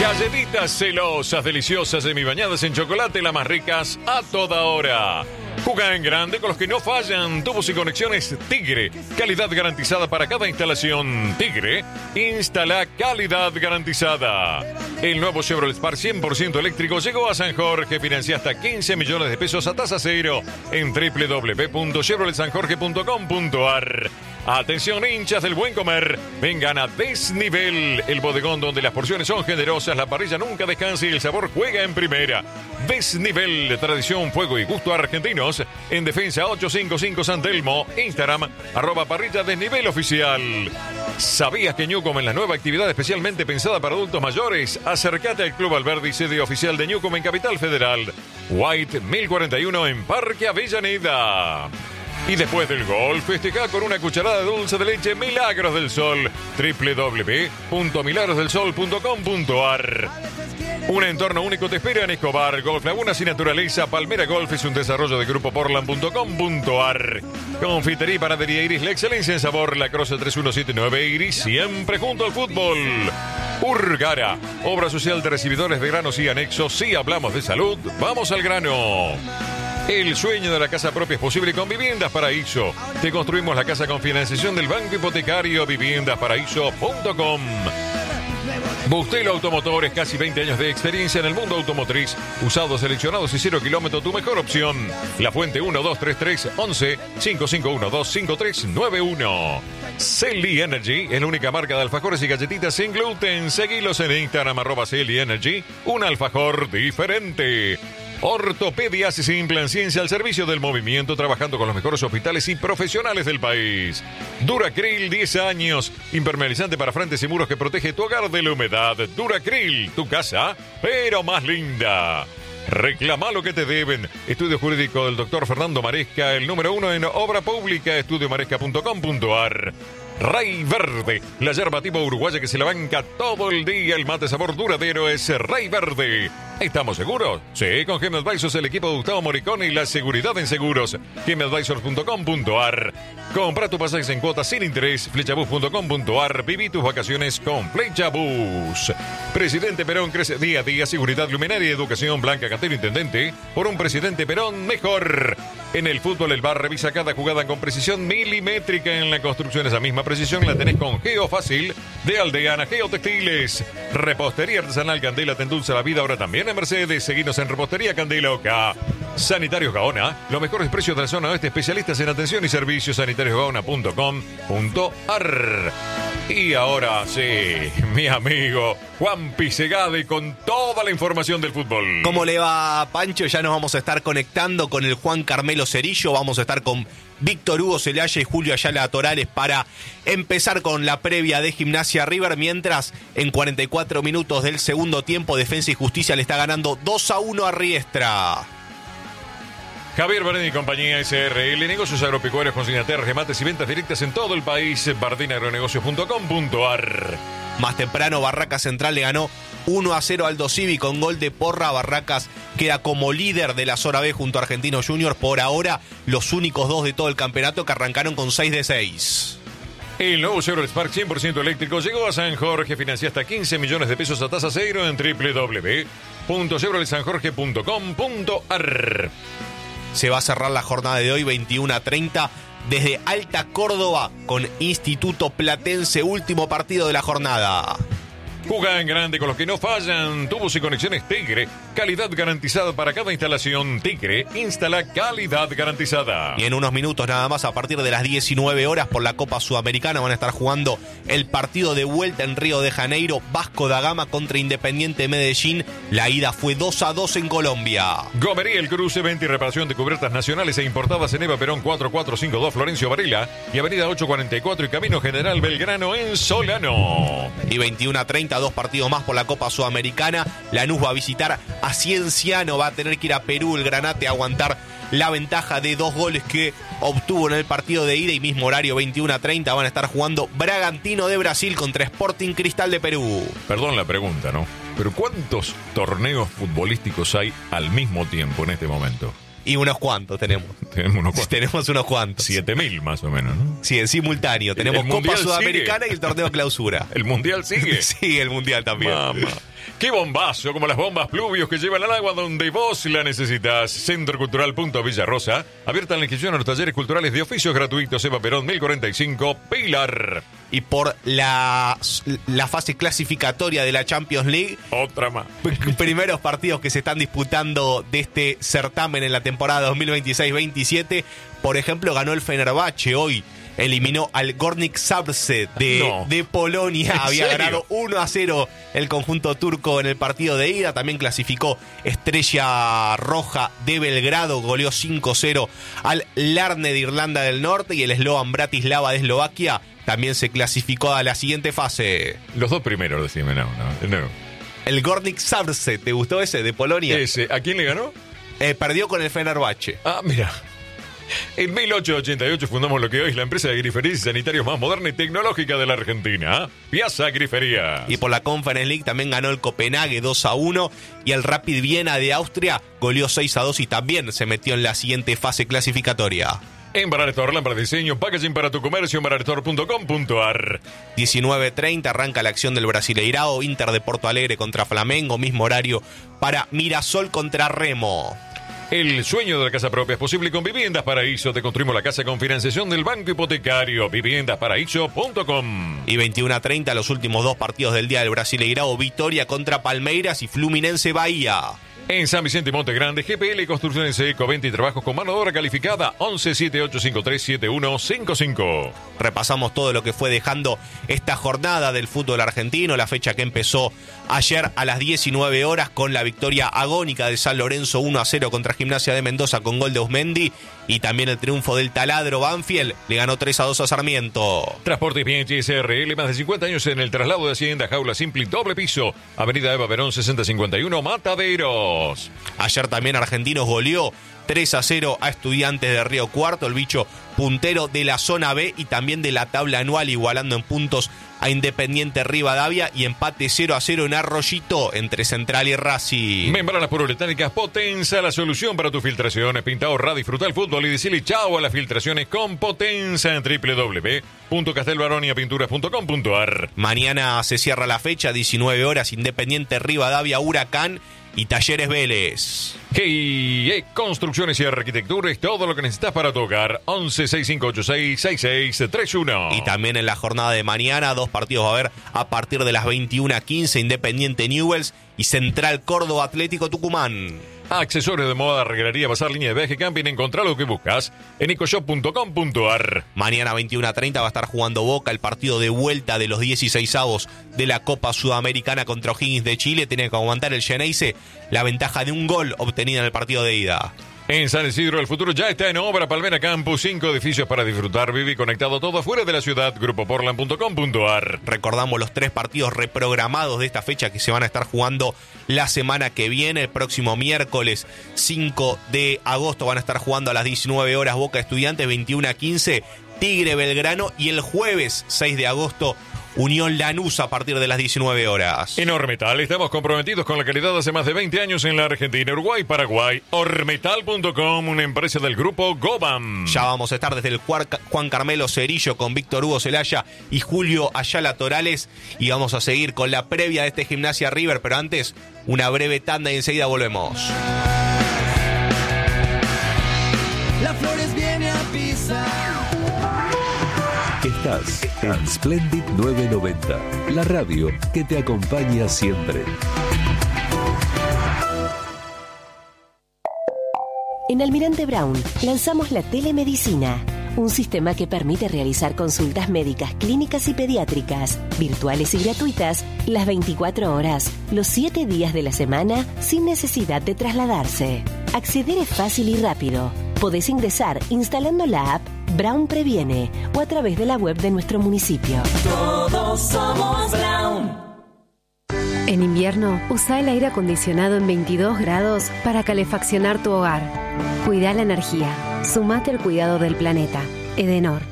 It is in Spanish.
Galletitas celosas, deliciosas, semibañadas en chocolate, las más ricas a toda hora. Juga en grande con los que no fallan. Tubos y conexiones Tigre. Calidad garantizada para cada instalación. Tigre, instala calidad garantizada. El nuevo Chevrolet Spark 100% eléctrico llegó a San Jorge. Financia hasta 15 millones de pesos a tasa cero en www.chevroletsanjorge.com.ar. Atención, hinchas del buen comer. Vengan a Desnivel, el bodegón donde las porciones son generosas, la parrilla nunca descansa y el sabor juega en primera. Desnivel, tradición, fuego y gusto argentinos. En Defensa 855 San Telmo. Instagram, @parrilla desnivel oficial. ¿Sabías que Newcom es la nueva actividad especialmente pensada para adultos mayores? Acércate al Club Alberdi, sede oficial de Newcom en Capital Federal. White 1041 en Parque Avellaneda. Y después del golf, festeja con una cucharada de dulce de leche Milagros del Sol. www.milagrosdelsol.com.ar. Un entorno único te espera en Escobar. Golf Lagunas y Naturaleza. Palmera Golf es un desarrollo de Grupo Portland.com.ar. Confitería y panadería Iris, la excelencia en sabor. La Croce 3179 Iris, siempre junto al fútbol. Urgara, obra social de recibidores de granos y anexos. Si hablamos de salud, vamos al grano. El sueño de la casa propia es posible con Viviendas Paraíso. Te construimos la casa con financiación del Banco Hipotecario. Viviendasparaíso.com. Bustelo Automotores, casi 20 años de experiencia en el mundo automotriz. Usados, seleccionados y 0 kilómetros, tu mejor opción. La Fuente 1233 11 5512 5391. Celly Energy es la única marca de alfajores y galletitas sin gluten. Seguilos en Instagram, @Celly Energy. Un alfajor diferente. Ortopedias y Implant Ciencia al servicio del movimiento, trabajando con los mejores hospitales y profesionales del país. Duracril, 10 años, impermeabilizante para frentes y muros que protege tu hogar de la humedad. Duracril, tu casa, pero más linda. Reclama lo que te deben. Estudio jurídico del doctor Fernando Maresca, el número 1 en obra pública, estudiomaresca.com.ar. Rey Verde, la yerba tipo uruguaya que se la banca todo el día. El mate sabor duradero es Rey Verde. ¿Estamos seguros? Sí, con GM Advisors, el equipo de Gustavo Moricone y la seguridad en seguros. GMAdvisors.com.ar. Compra tus pasajes en cuotas sin interés. Flechabus.com.ar. Viví tus vacaciones con Flechabus. Presidente Perón crece día a día. Seguridad, luminaria y educación. Blanca Cantero, intendente. Por un presidente Perón mejor. En el fútbol, el VAR revisa cada jugada con precisión milimétrica. En la construcción, esa misma precisión la tenés con Geofácil de Aldeana Geotextiles. Repostería artesanal Candela te endulza la vida ahora también en Mercedes. Seguinos en Repostería Candela OK. Sanitarios Gaona, los mejores precios de la zona oeste, especialistas en atención y servicios. sanitariosgaona.com.ar. Y ahora sí, mi amigo Juan Pisegade con toda la información del fútbol. ¿Cómo le va, Pancho? Ya nos vamos a estar conectando con el Juan Carmelo Cerillo. Vamos a estar con Víctor Hugo Celaya y Julio Ayala Torales para empezar con la previa de Gimnasia River, mientras en 44 minutos del segundo tiempo Defensa y Justicia le está ganando 2-1 a Riestra. Javier Bardini y compañía SRL, negocios agropecuarios, consignateras, remates y ventas directas en todo el país. bardinaagronegocios.com.ar. Más temprano, Barracas Central le ganó 1-0 al Dosivi con gol de Porra. Barracas queda como líder de la zona B junto a Argentinos Juniors. Por ahora, los únicos dos de todo el campeonato que arrancaron con 6 de 6. El nuevo Chevrolet Spark 100% eléctrico llegó a San Jorge. Financia hasta 15 millones de pesos a tasa cero en www.chevroletsanjorge.com.ar. Se va a cerrar la jornada de hoy 21:30 desde Alta Córdoba con Instituto Platense, último partido de la jornada. Juga en grande con los que no fallan. Tubos y conexiones Tigre. Calidad garantizada para cada instalación. Tigre instala calidad garantizada. Y en unos minutos nada más, a partir de las 19 horas por la Copa Sudamericana, van a estar jugando el partido de vuelta en Río de Janeiro. Vasco da Gama contra Independiente Medellín. La ida fue 2-2 en Colombia. Gomería El Cruce, venta y reparación de cubiertas nacionales e importadas en Eva Perón 4452 Florencio Varela y Avenida 844 y Camino General Belgrano en Solano. Y 21:30, dos partidos más por la Copa Sudamericana. Lanús va a visitar a Cienciano, va a tener que ir a Perú el Granate a aguantar la ventaja de 2 goles que obtuvo en el partido de ida, y mismo horario 21:30 van a estar jugando Bragantino de Brasil contra Sporting Cristal de Perú. Perdón la pregunta, ¿no? Pero ¿cuántos torneos futbolísticos hay al mismo tiempo en este momento? Y unos cuantos tenemos. Tenemos unos cuantos. 7.000 más o menos, ¿no? Sí, en simultáneo. Tenemos Copa Sudamericana sigue. Y el torneo clausura. ¿El Mundial sigue? Sí, el Mundial también. Mamá. ¡Qué bombazo! Como las bombas pluvios que llevan al agua donde vos la necesitas. Centro Cultural Punto Villarrosa. Abierta la inscripción a los talleres culturales de oficios gratuitos. Eva Perón, 1045, Pilar. Y por la fase clasificatoria de la Champions League, otra más. Primeros partidos que se están disputando de este certamen en la temporada 2026-27. Por ejemplo, ganó el Fenerbahce hoy. Eliminó al Gornik Zabrze de Polonia. Había ganado 1-0 el conjunto turco en el partido de ida. También clasificó Estrella Roja de Belgrado. Goleó 5-0 al Larne de Irlanda del Norte. Y el Slovan Bratislava de Eslovaquia también se clasificó a la siguiente fase. Los dos primeros, decime, no. El Gornik Zabrze, ¿te gustó ese de Polonia? Ese, ¿a quién le ganó? Perdió con el Fenerbahce. Ah, mira. En 1888 fundamos lo que hoy es la empresa de griferías y sanitarios más moderna y tecnológica de la Argentina, Piazza Griferías. Y por la Conference League también ganó el Copenhague 2-1 y el Rapid Viena de Austria goleó 6-2 y también se metió en la siguiente fase clasificatoria. En Bararestore, lámparas de diseño, packaging para tu comercio en bararestore.com.ar. 19:30 arranca la acción del Brasileirao, Inter de Porto Alegre contra Flamengo, mismo horario para Mirasol contra Remo. El sueño de la casa propia es posible con Viviendas Paraíso. Te construimos la casa con financiación del Banco Hipotecario. Viviendasparaíso.com. Y 21:30 los últimos dos partidos del día del Brasileirao, Vitória contra Palmeiras y Fluminense Bahía. En San Vicente y Monte Grande, GPL Construcciones Eco, venta y trabajos con mano de obra calificada. 1178537155. Repasamos todo lo que fue dejando esta jornada del fútbol argentino, la fecha que empezó ayer a las 19 horas con la victoria agónica de San Lorenzo 1-0 contra Gimnasia de Mendoza con gol de Usmendi, y también el triunfo del taladro Banfield, le ganó 3-2 a Sarmiento. Transportes Bianchi SRL, más de 50 años en el traslado de Hacienda, jaula simple, doble piso, Avenida Eva Perón 6051, Mataderos. Ayer también Argentinos goleó 3-0 a Estudiantes de Río Cuarto, el bicho puntero de la zona B y también de la tabla anual, igualando en puntos a Independiente Rivadavia, y empate 0-0 en Arroyito entre Central y Racing. Membranas Puroletánicas Potenza, la solución para tus filtraciones. Pinta, ahorra, disfruta el fútbol y decirle chao a las filtraciones con Potenza en www.castelbaroniapinturas.com.ar. Mañana se cierra la fecha, 19 horas, Independiente Rivadavia, Huracán y Talleres Vélez. Hey, construcciones y arquitectura es todo lo que necesitas para tu hogar. 1165866631. Y también en la jornada de mañana, dos partidos va a haber a partir de las 21:15, Independiente Newell's y Central Córdoba Atlético Tucumán. Accesorios de moda, regalería, bazar, línea de viaje, camping, encontrá lo que buscas en ecoshop.com.ar. Mañana 21:30 va a estar jugando Boca el partido de vuelta de los 16avos de la Copa Sudamericana contra O'Higgins de Chile. Tiene que aguantar el Xeneize la ventaja de un gol obtenida en el partido de ida. En San Isidro el futuro ya está en obra. Palmera Campus, 5 edificios para disfrutar, vivir conectado todo afuera de la ciudad. Grupoportland.com.ar. Recordamos los 3 partidos reprogramados de esta fecha que se van a estar jugando la semana que viene. El próximo miércoles 5 de agosto van a estar jugando a las 19 horas Boca Estudiantes, 21:15 Tigre Belgrano, y el jueves 6 de agosto Unión Lanús a partir de las 19 horas. En Ormetal estamos comprometidos con la calidad hace más de 20 años en la Argentina, Uruguay, Paraguay. Ormetal.com, una empresa del grupo Gobam. Ya vamos a estar desde el Juan Carmelo Cerillo con Víctor Hugo Celaya y Julio Ayala Torales, y vamos a seguir con la previa de este Gimnasia River, pero antes una breve tanda y enseguida volvemos. La Flores viene a pisar. Estás en Splendid 990, la radio que te acompaña siempre. En Almirante Brown lanzamos la telemedicina, un sistema que permite realizar consultas médicas, clínicas y pediátricas, virtuales y gratuitas, las 24 horas, los 7 días de la semana, sin necesidad de trasladarse. Acceder es fácil y rápido. Podés ingresar instalando la app Brown Previene o a través de la web de nuestro municipio. Todos somos Brown. En invierno, usa el aire acondicionado en 22 grados para calefaccionar tu hogar. Cuida la energía. Sumate al cuidado del planeta. Edenor.